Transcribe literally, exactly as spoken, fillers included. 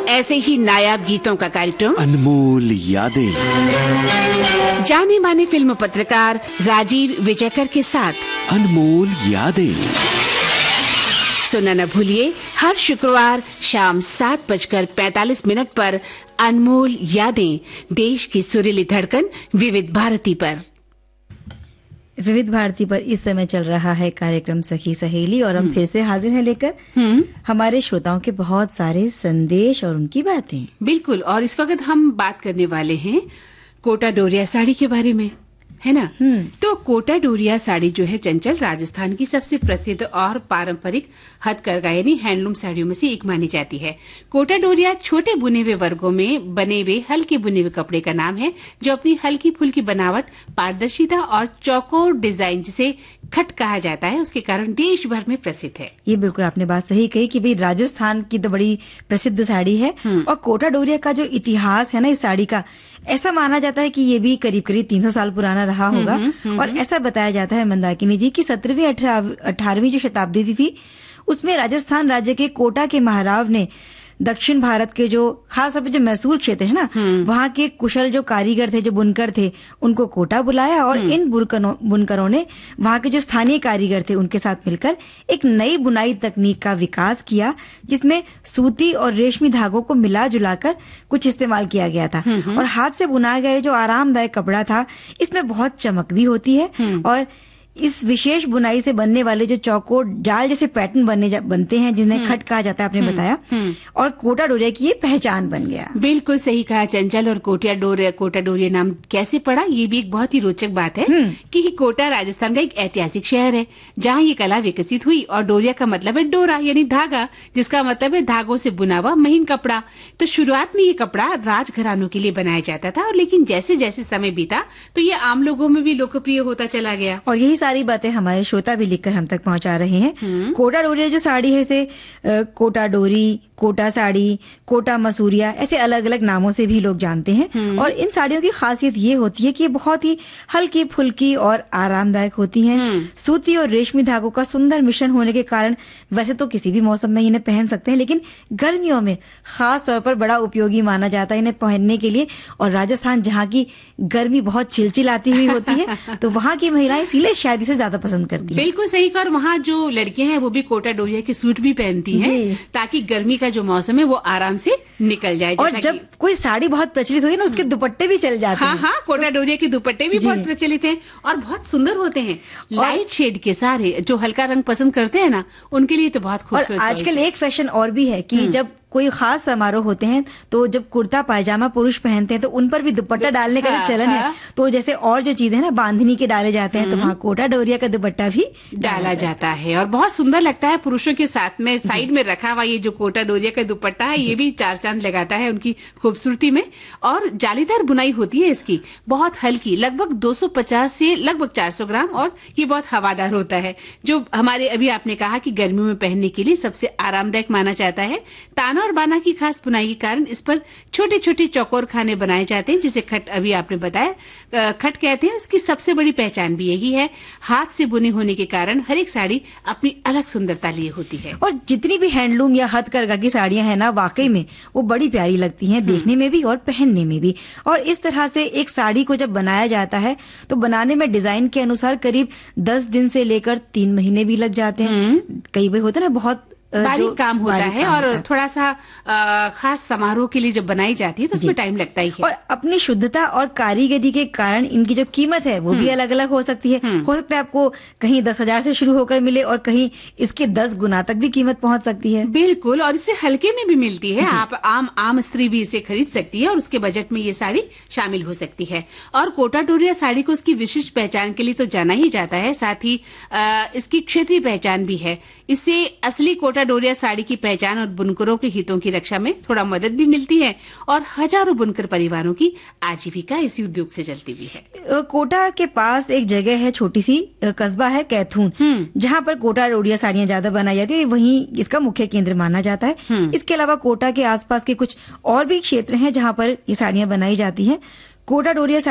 ऐसे ही नायाब गीतों का कार्यक्रम अनमोल यादें, जाने माने फिल्म पत्रकार राजीव विजयकर के साथ अनमोल यादें सुनना न भूलिए हर शुक्रवार शाम सात बजकर पैंतालीस मिनट पर अनमोल यादें, देश की सुरीली धड़कन विविध भारती पर। विविध भारती पर इस समय चल रहा है कार्यक्रम सखी सहेली और हम फिर से हाजिर हैं लेकर हमारे श्रोताओं के बहुत सारे संदेश और उनकी बातें। बिल्कुल, और इस वक्त हम बात करने वाले हैं कोटा डोरिया साड़ी के बारे में, है ना। तो कोटा डोरिया साड़ी जो है चंचल, राजस्थान की सबसे प्रसिद्ध और पारंपरिक हथकरघा यानी हैंडलूम साड़ियों में से एक मानी जाती है। कोटा डोरिया छोटे बुने हुए वर्गों में बने हुए हल्के बुने हुए कपड़े का नाम है, जो अपनी हल्की फुल्की बनावट, पारदर्शिता और चौकोर डिजाइन जिसे खट कहा जाता है उसके कारण देश भर में प्रसिद्ध है। ये बिल्कुल आपने बात सही कही कि भाई राजस्थान की तो बड़ी प्रसिद्ध साड़ी है और कोटा डोरिया का जो इतिहास है ना इस साड़ी का, ऐसा माना जाता है कि ये भी करीब करीब तीन सौ साल पुराना रहा होगा। और ऐसा बताया जाता है मंदाकिनी जी की सत्रहवीं अठारहवीं जो शताब्दी थी उसमें राजस्थान राज्य के कोटा के महाराव ने दक्षिण भारत के जो खास तौर पे जो मैसूर क्षेत्र है ना वहाँ के कुशल जो कारीगर थे, जो बुनकर थे, उनको कोटा बुलाया और इन बुनकरों बुनकरों ने वहाँ के जो स्थानीय कारीगर थे उनके साथ मिलकर एक नई बुनाई तकनीक का विकास किया, जिसमें सूती और रेशमी धागों को मिला जुलाकर कुछ इस्तेमाल किया गया था। और हाथ से बुना गया जो आरामदायक कपड़ा था इसमें बहुत चमक भी होती है और इस विशेष बुनाई से बनने वाले जो चौकोर जाल जैसे पैटर्न बनने बनते हैं जिन्हें खट कहा जाता है, आपने बताया, और कोटा डोरिया की ये पहचान बन गया। बिल्कुल सही कहा चंचल। और कोटा डोरिया कोटा डोरिया नाम कैसे पड़ा, ये भी एक बहुत ही रोचक बात है कि कोटा राजस्थान का एक ऐतिहासिक शहर है जहाँ ये कला विकसित हुई। और डोरिया का मतलब है डोरा यानी धागा, जिसका मतलब है धागों से बुना हुआ महीन कपड़ा। तो शुरुआत में ये कपड़ा राजघरानों के लिए बनाया जाता था, और लेकिन जैसे जैसे समय बीता तो ये आम लोगों में भी लोकप्रिय होता चला गया। और यही सारी बातें हमारे श्रोता भी लिखकर हम तक पहुंचा रहे हैं। कोटा डोरिया जो साड़ी है इसे कोटा डोरी, कोटा साड़ी, कोटा मसूरिया ऐसे अलग अलग नामों से भी लोग जानते हैं। और इन साड़ियों की खासियत ये होती है कि ये बहुत ही हल्की फुल्की और आरामदायक होती हैं। सूती और रेशमी धागों का सुंदर मिश्रण होने के कारण वैसे तो किसी भी मौसम में इन्हें पहन सकते हैं, लेकिन गर्मियों में खास तौर पर बड़ा उपयोगी माना जाता है इन्हें पहनने के लिए। और राजस्थान जहाँ की गर्मी बहुत चिलचिलाती हुई होती है तो वहाँ की महिलाएं इसीलिए शायद इसे ज्यादा पसंद करती हैं। बिल्कुल सही कहा। और वहाँ जो लड़कियां हैं वो भी कोटा डोरिया के सूट भी पहनती हैं ताकि गर्मी का जो मौसम है वो आराम से निकल जाए। और जब कोई साड़ी बहुत प्रचलित होती है ना उसके दुपट्टे भी चल जाते हाँ, हैं। हाँ, कोटा डोरिया के दुपट्टे भी बहुत प्रचलित हैं और बहुत सुंदर होते हैं, लाइट शेड के सारे। जो हल्का रंग पसंद करते हैं ना उनके लिए तो बहुत खूबसूरत। और आजकल एक फैशन और भी है कि जब कोई खास समारोह होते हैं तो जब कुर्ता पायजामा पुरुष पहनते हैं तो उन पर भी दुपट्टा डालने का जो चलन है, तो जैसे और जो चीजें ना बांधनी के डाले जाते हैं तो वहाँ कोटा डोरिया का दुपट्टा भी डाला जाता है और बहुत सुंदर लगता है। पुरुषों के साथ में साइड में रखा हुआ ये जो कोटा डोरिया का दुपट्टा है ये भी चार चांद लगाता है उनकी खूबसूरती में। और जालीदार बुनाई होती है इसकी, बहुत हल्की, लगभग दो सौ पचास से लगभग चार सौ ग्राम, और ये बहुत हवादार होता है, जो हमारे अभी आपने कहा कि गर्मियों में पहनने के लिए सबसे आरामदायक माना जाता है। ताना और बाना की खास बुनाई के कारण इस पर छोटे छोटे चौकोर खाने बनाए जाते हैं जिसे खट अभी आपने बताया खट कहते हैं। उसकी सबसे बड़ी पहचान भी यही है, हाथ से बुनी होने के कारण हर एक साड़ी अपनी अलग सुंदरता लिए होती है। और जितनी भी हैंडलूम या हथकरघा की साड़ियां हैं ना वाकई में वो बड़ी प्यारी लगती हैं देखने में भी और पहनने में भी। और इस तरह से एक साड़ी को जब बनाया जाता है तो बनाने में डिजाइन के अनुसार करीब दस दिन से लेकर तीन महीने भी लग जाते हैं। कई बार होता है ना बहुत बारीक काम होता है और थोड़ा सा आ, खास समारोह के लिए जब बनाई जाती है तो उसमें टाइम लगता ही है। और अपनी शुद्धता और कारीगरी के कारण इनकी जो कीमत है वो भी अलग अलग हो सकती है। हो सकता है आपको कहीं दस हजार से शुरू होकर मिले और कहीं इसके दस गुना तक भी कीमत पहुंच सकती है। बिल्कुल, और इससे हल्के में भी मिलती है। आप आम आम स्त्री भी इसे खरीद सकती है और उसके बजट में ये साड़ी शामिल हो सकती है। और कोटा डोरिया साड़ी को उसकी विशिष्ट पहचान के लिए तो जाना ही जाता है, साथ ही आ, इसकी क्षेत्रीय पहचान भी है। इससे असली कोटा डोरिया साड़ी की पहचान और बुनकरों के हितों की रक्षा में थोड़ा मदद भी मिलती है और हजारों बुनकर परिवारों की आजीविका इसी उद्योग से चलती भी है। कोटा के पास एक जगह है, छोटी सी कस्बा है कैथून, जहाँ पर कोटा डोरिया साड़ियां ज्यादा बनाई जाती है, वहीं इसका मुख्य केंद्र माना जाता है। इसके अलावा कोटा के आसपास के कुछ और भी क्षेत्र हैं जहाँ पर ये साड़ियां बनाई जाती हैं। कोटा डोरिया